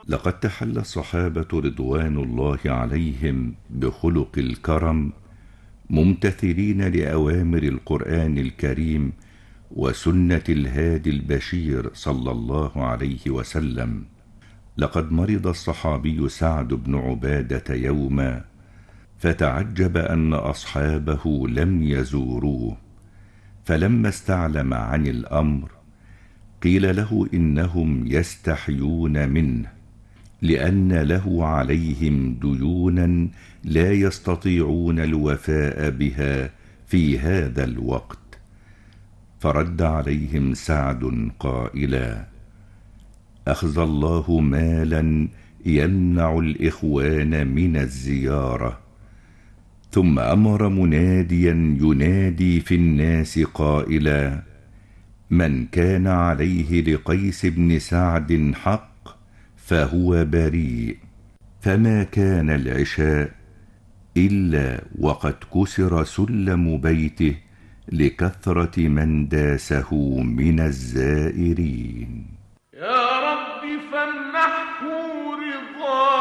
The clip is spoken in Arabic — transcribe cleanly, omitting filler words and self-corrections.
لقد تحلى الصحابة رضوان الله عليهم بخلق الكرم، ممتثلين لأوامر القرآن الكريم وسنة الهادي البشير صلى الله عليه وسلم. لقد مرض الصحابي سعد بن عبادة يوما، فتعجب أن أصحابه لم يزوروه، فلما استعلم عن الأمر قيل له إنهم يستحيون منه، لأن له عليهم ديونا لا يستطيعون الوفاء بها في هذا الوقت. فرد عليهم سعد قائلا: أخذ الله مالا يمنع الإخوان من الزيارة. ثم أمر مناديا ينادي في الناس قائلا: من كان عليه لقيس بن سعد حق فهو بريء. فما كان العشاء إلا وقد كسر سلم بيته لكثرة من داسه من الزائرين. يا رب فامنحه رضا